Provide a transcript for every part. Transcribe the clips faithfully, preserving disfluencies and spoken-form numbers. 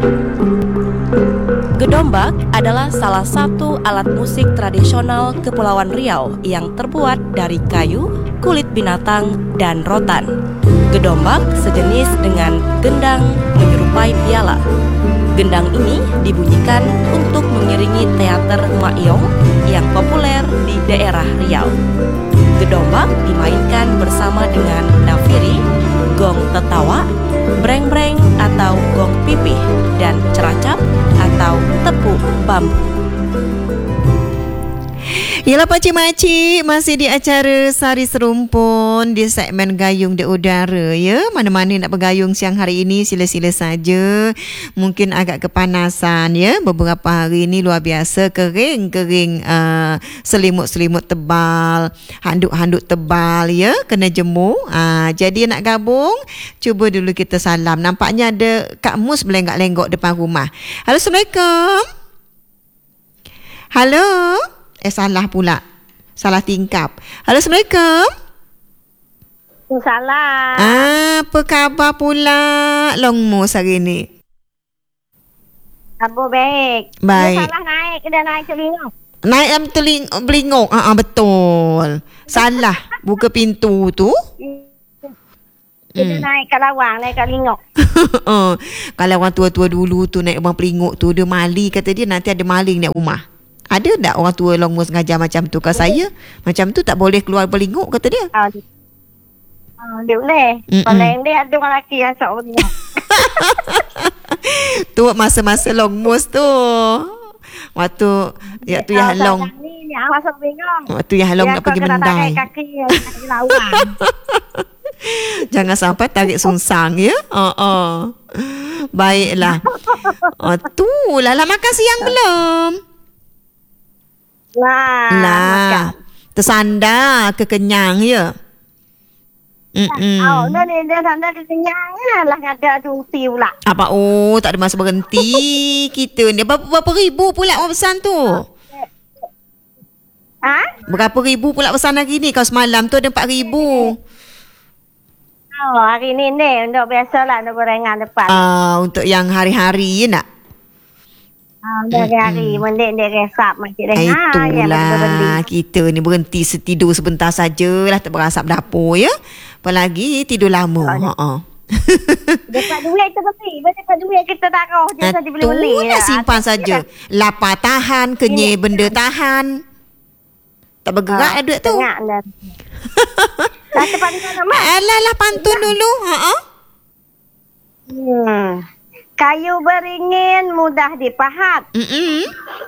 Gedombak adalah salah satu alat musik tradisional Kepulauan Riau yang terbuat dari kayu, kulit binatang, dan rotan. Gedombak sejenis dengan gendang menyerupai piala. Gendang ini dibunyikan untuk mengiringi teater Makyong yang populer di daerah Riau. Gedombak dimainkan bersama dengan nafiri, gong tetawa, breng-breng atau gong pipih, dan ceracap atau tepuk bambu. Yalah pakcik-makcik, masih di acara Sari Serumpun di segmen Gayung di Udara ya. Mana-mana nak bergayung siang hari ini sila-sila saja. Mungkin agak kepanasan ya. Beberapa hari ini luar biasa kering-kering, uh, selimut-selimut tebal, handuk-handuk tebal ya, kena jemur. Uh, jadi nak gabung, cuba dulu kita salam. Nampaknya ada Kak Mus melenggak-lenggok depan rumah. Halo, Assalamualaikum. Halo. Eh, salah pula. Salah tingkap. Halo, Assalamualaikum. Salam. Ah, apa khabar pula Long Mus hari ni? Apa baik? Baik. Dia salah naik ke dah naik telinga? Naik dalam teling, belingok. Ah, ah, betul. Salah. Buka pintu tu. Dia Hmm. naik kat lawang, naik kat lingok. uh, kalau orang tua-tua dulu tu naik rumah pelinguk tu, dia mali, kata dia nanti ada maling naik rumah. Ada tak orang tua Long Mus ngajar macam tu? Kalau saya, macam tu tak boleh keluar pelinguk, kata dia. Oh, dia, oh, dia boleh. Mm-mm. Kalau yang dia ada orang lelaki yang sok pelingok. Tu masa-masa Long Mus tu. Waktu ya tu yang Long. Ni ni awak sok pelingok. Waktu yang Long nak pergi mendai. Kaki kaki lawang. Jangan sampai tarik sungsang ya. Oh, oh. Baiklah. Oh, tu lah, lah makan siang belum? Lah. Lah. Tersandar kekenyang ya. Mm-mm. Oh, dia dia dia tanda kekenyangan lah ada cuti pula. Apa oh tak ada masa berhenti kita ni. Berapa, berapa ribu pula orang pesan tu? Ha? Berapa ribu pula pesan hari ni? Kalau semalam tu ada empat ribu. Oh, hari ni ni untuk biasalah untuk gorengan depan. Ah, uh, untuk yang hari-hari ya nak? Ah, dari hari mendek dek resap macam Eh, dengar. itulah kita ni berhenti tidur sebentar sajalah, tak berasap dapur ya. Apalagi tidur lama. Oh, Ha ah. Dapat duit kita beli, dapat duit kita taruh je saja beli-beli. Itulah simpan saja. Lapar tahan, kenyai benda tahan. Tak bergerak Ah, dah duit tu. Tengah dah. Dah cepat di sana mak. Alah lah pantun dulu. Ha ah. Hmm. Kayu beringin mudah dipahat. Mm-mm.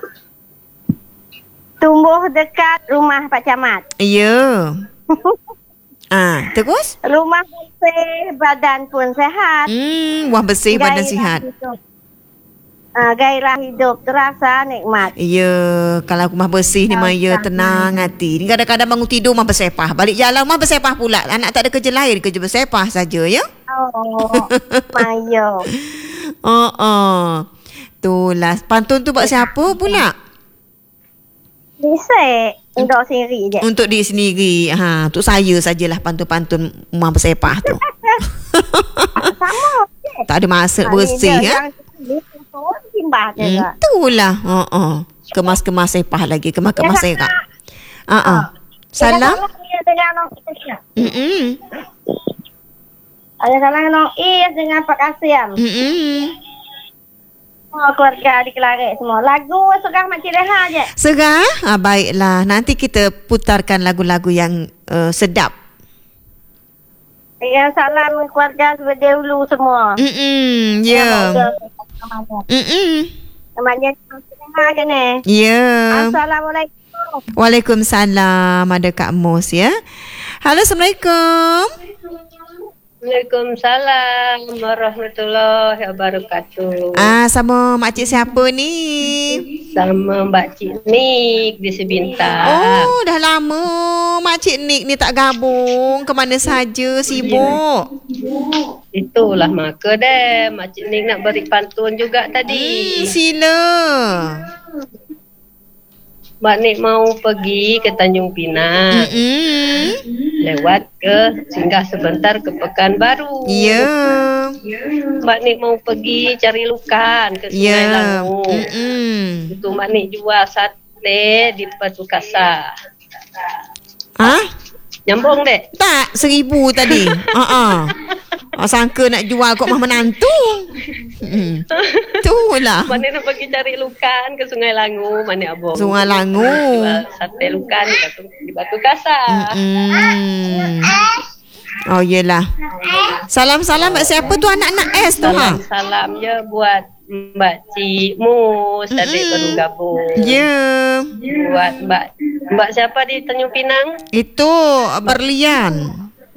Tumbuh dekat rumah Pak Camat. Ya. Ah, terus? Rumah bersih, badan pun sehat. Hmm, wah bersih badan Gairah sihat. hidup. Ah, gairah hidup terasa nikmat. Ya, kalau rumah bersih ni mah ya tenang hati. Ni kadang-kadang bangun tidur mah bersepah. Balik jalan mah bersepah pula. Anak tak ada kerja lain, kerja bersepah saja ya. Oh, mayo. Oh, oh. Itulah. Pantun tu buat siapa pula? Bisa untuk sendiri je. Untuk diri sendiri. Ha, untuk saya sajalah pantun-pantun rumah bersepah tu. Sama je. Tak ada masa Ah, bersih ni dia ya. yang pun timbah je. Hmm, itulah. Oh, oh. Kemas-kemas sepah lagi, kemas-kemas Ya, serak. Ha ah. Salam. Ada dengan Nong Is. Hmm. Ada salah Nong Is dengan Pak Kasim. Hmm. Semua keluarga di Kelarik semua. Lagu Serah Makcik Reha je. Serah? Ah, baiklah. Nanti kita putarkan lagu-lagu yang uh, sedap. Dengan salam keluarga berdahulu semua. Mm-mm. Ya. Mm-mm. Namanya Makcik Reha ke ni? Ya. Assalamualaikum. Waalaikumsalam. Ada Kak Mus ya. Halo, Assalamualaikum. Waalaikumsalam warahmatullahi wabarakatuh. Ah, sama makcik siapa ni? Sama Mbak Cik Nik di Sebintang. Oh, dah lama makcik Nik ni tak gabung. Ke mana saja sibuk? Itulah maka deh Mak Cik Nik nak beri pantun juga Hmm, tadi. sila. Mbak Nik mau pergi ke Tanjung Pinang. Mm-mm. lewat ke singgah sebentar ke Pekanbaru. Ya. Mak Nik mau pergi cari lukan ke Sungai Ya. Langu. Mm-mm. Itu Mak Nik jual sate di Batu Kasar. Ah? Nyambung dek? Tak, seribu tadi. Ha-ha. Oh, sangka nak jual kok mah menantu. Hmm. Itulah. Mak Nik nak pergi cari lukan ke Sungai Langu. Mak Nik abang. Sungai Langu. Jual sate lukan di Batu, di Batu Kasar. Hmm. Oh, yelah. Salam-salam kat siapa tu anak-anak S tu ha? Salam-salam je buat Mbak Cik Mus, adik baru gabung. Ya. Buat Mbak Mbak siapa di Tanjung Pinang? Itu Berlian.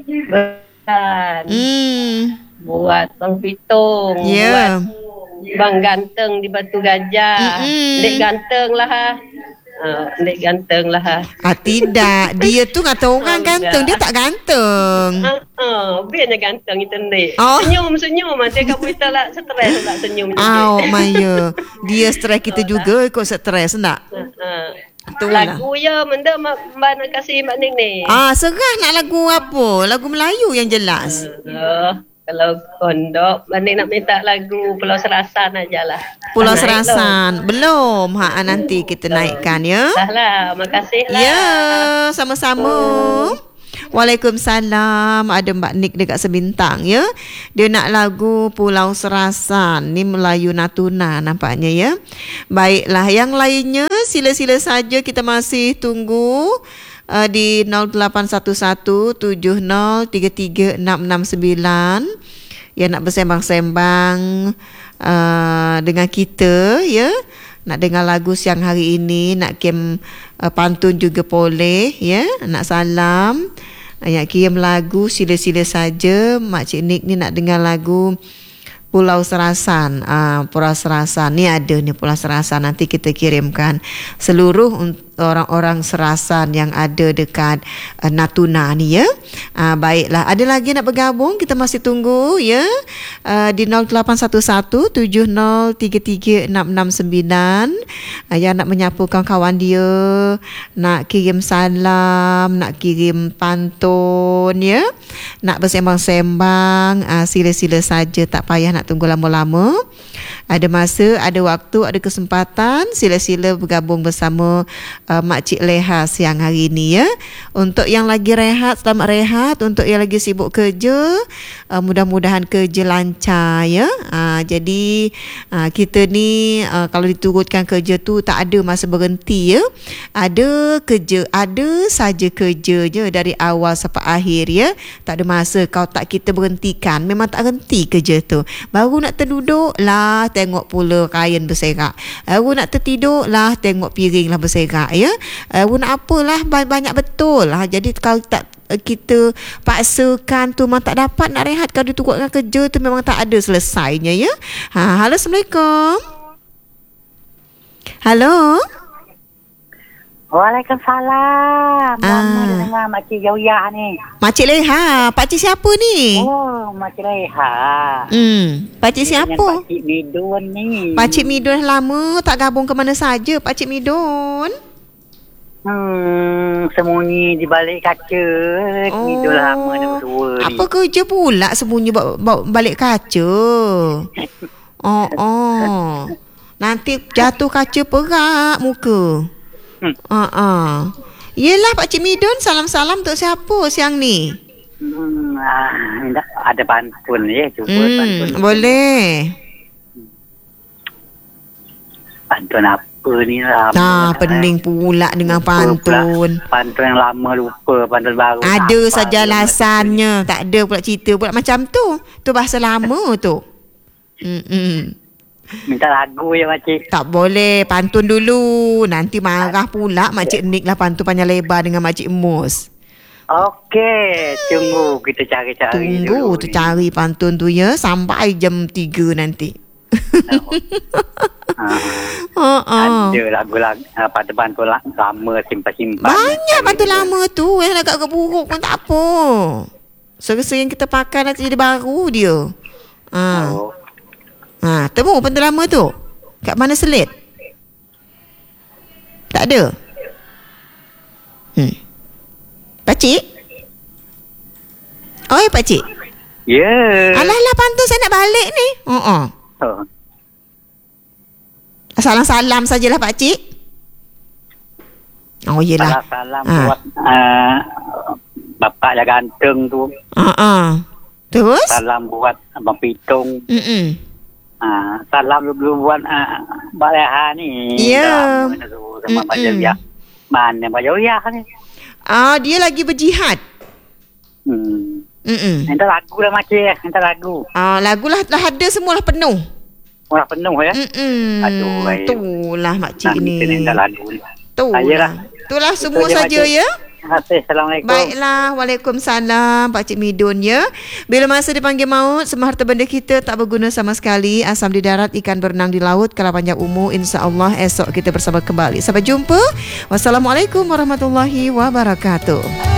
Bukan. Hmm. Buat Bang Pitung. Ya. Buat Bang Ganteng di Batu Gajah. Mm-mm. Dek Ganteng lah ha. Uh, Dek Ganteng lah ha. Ah, tidak. Dia tu kata orang Oh, ganteng. Dia enggak. tak ganteng. Uh, uh, biarnya ganteng itu Dek. Oh. Senyum-senyum. Nanti kamu kita lah stres tak senyum. Oh, Maya. Dia stres kita juga ikut stres nak. Uh, uh. Itulah. Lagu ya benda Mbak Mbak nak kasih Mbak Ning ni. Ah, serah nak lagu apa? Lagu Melayu yang jelas. Uh, kalau kondok Mbak Ning nak minta lagu Pulau Serasan ajalah. Pulau Naik Serasan. Belum. Ha, nanti kita naikkan ya. Dah lah, makasih lah. Ya, sama-sama. Waalaikumsalam. Ada Mbak Nik dekat Sebintang ya. Dia nak lagu Pulau Serasan. Ni Melayu Natuna nampaknya ya. Baiklah, yang lainnya sila-sila saja kita masih tunggu uh, di nol lapan satu satu tujuh nol tiga tiga enam enam sembilan yang nak bersembang-sembang uh, dengan kita ya. Nak dengar lagu siang hari ini, nak kirim uh, pantun juga boleh ya. Nak salam, nak kirim lagu sila-sila saja. Makcik Nik ni nak dengar lagu Pulau Serasan. Ah, Pulau Serasan ni ada ni Pulau Serasan, nanti kita kirimkan seluruh orang-orang Serasan yang ada dekat uh, Natuna ni ya. Ah, baiklah, ada lagi nak bergabung, kita masih tunggu ya. Uh, di nol lapan satu satu tujuh nol tiga tiga enam enam sembilan uh, yang nak menyapu kawan-kawan dia, nak kirim salam, nak kirim pantun ya, nak bersembang-sembang, uh, sila-sila saja, tak payah nak tunggu lama-lama. Ada masa, ada waktu, ada kesempatan, sila-sila bergabung bersama uh, Makcik Leha siang hari ini ya. Untuk yang lagi rehat, selamat rehat. Untuk yang lagi sibuk kerja, uh, mudah-mudahan kerja lancar ya. Uh, jadi uh, kita ni uh, kalau diturutkan kerja tu tak ada masa berhenti ya. Ada kerja, ada saja kerja je dari awal sampai akhir ya. Tak ada masa kau tak kita berhentikan. Memang tak berhenti kerja tu. Baru nak terduduk lah, tengok pula kain berserak. Baru nak tertidur lah, tengok piring lah berserak ya. Baru nak apalah, banyak betul lah. Jadi kalau tak kita paksakan tu memang tak dapat nak rehat. Kalau diturutkan kerja tu memang tak ada selesainya ya. Ha, halo, Assalamualaikum. Halo. Waalaikumsalam. Lama Ah. dengar Makcik Jauya ni. Makcik Leha, pakcik siapa ni? Oh, Makcik Leha. Hmm, pakcik Dengan siapa? Pakcik Midun ni. Pakcik Midun lama tak gabung ke mana saja, Pakcik Midun? Hmm, sembunyi di balik kaca. Oh. Midun lama dah berdua ni. Apa kerja pula sembunyi bawa, bawa balik kaca? Oh, oh. Nanti jatuh kaca perak muka. Hmm. Ah, ah. Yelah Pakcik Midun, salam-salam untuk siapa siang ni? Hmm, ah, ada pantun ya, cuba Hmm, pantun. boleh. Pantun apa ni lama. Nah, dah, pening eh. pula dengan Lupa pula. pantun. Pantun yang lama lupa, pantun baru. Ada tak saja apa, alasannya. Tak ada pula cerita pula macam tu. Tu bahasa lama tu. Mm-mm. Minta lagu ya Makcik. Tak boleh. Pantun dulu. Nanti marah pula Makcik Nik lah pantun panjang lebar dengan Makcik Mus. Okey, tunggu kita cari-cari Tunggu dulu tu ni. cari pantun tu ya. Sampai jam tiga nanti. Ah. Oh, oh. Ada lagu-lagu uh, pantun-pantun la- lama simpan-simpan. Banyak pantun lama tu. Yang agak keburuk pun tak apa. Serasa yang kita pakai nanti jadi baru dia. Ha. Oh. Ha, temu pantun lama tu. Kat mana selit? Tak ada. Hmm. Pakcik? Oh, ya pakcik. Ya. Yeah. Alah lah pantun saya nak balik ni. Oh, oh. Oh. Salam-salam sajalah pakcik. Oh, yelah. Salam Ah. buat uh, bapak yang ganteng tu. Ah, ah. Terus? Salam buat Abang Pitung. Mm-mm. Ah, salam dulu buat uh, Mbak Leha ni. Ya. Drama tu sama Mbak Jariah. Mana Mbak Jariah ni? Ah, dia lagi berjihad. Hmm. Mm-mm. Minta lagu lah makcik. Minta lagu. Ah, lagu lah dah ada semua lah penuh. Orang penuh ya. Mm-mm. Aduh, baik. Itulah makcik Nah, ni. kita minta lagu ni. Itulah. Ayolah. Itulah semua Itu je, saja makcik. ya. Terima kasih. Assalamualaikum. Baiklah, Waalaikumsalam Pakcik Midun ya. Bila masa dipanggil maut, semua harta benda kita tak berguna sama sekali. Asam di darat, ikan berenang di laut. Kalau panjang umur, insya-Allah esok kita bersama kembali. Sampai jumpa. Wassalamualaikum warahmatullahi wabarakatuh.